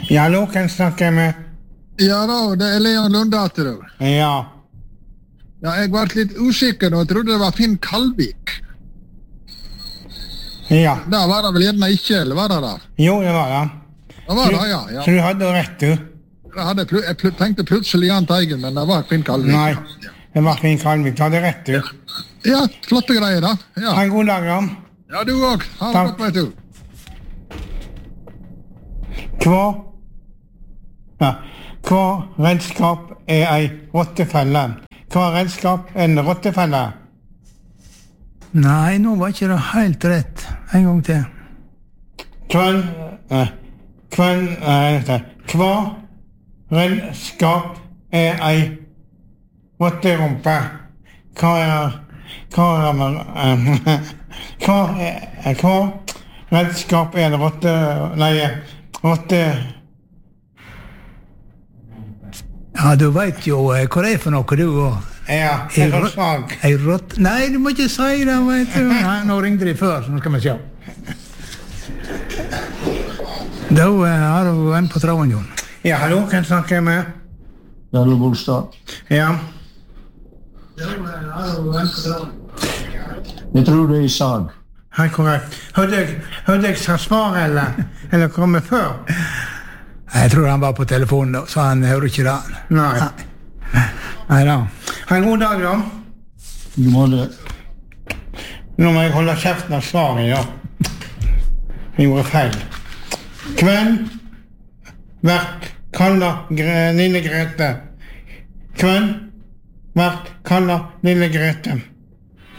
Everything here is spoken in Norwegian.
Ja, hallo, hvem snakker jeg med? Ja da, det er Leon Lundater. Ja. Ja, jeg var litt usikker og trodde det var Finn Kalvik. Ja. Da var det vel gjerne ikke, eller var det der? Jo, det var det. Det var det, ja. Så du hadde rett, du? Jeg tenkte plutselig Jahn Teigen, men det var Finn Kalvik. Nei, det var Finn Kalvik. Du hadde rett, du. Ja, flotte greier da. Ja. Ha en god dag, da. Ja, du også. Ha det godt, vet du. Hva redskap er ei rottefelle? Hva redskap er en rottefelle? Nei, nå var ikke det helt rett. En gang til. Hva redskap er ei rotterumpe? Hva redskap er en rotte... Ja, du vet jo hva det er for noe, du også. Ja, en sag. Nei, du må ikke si det, vet du. Nei, nå ringte de før, så nå skal vi se. Da har du en på traven, Jon. Ja, hallo, hvem snakker jeg med? Jarle Bolstad. Ja. Da har du en på traven. Jeg tror det er i sag. Helt korrekt. Hørte jeg sa svar, eller komme før? Jeg tror han var på telefonen da, så han hører ikke det. Nei. Nei da. Ha en god dag, da. Du må det. Nå må jeg holde kjeften av svaret, ja. Jeg gjorde feil. Hvem vært kallet lille Grete? Hvem vært kallet lille Grete?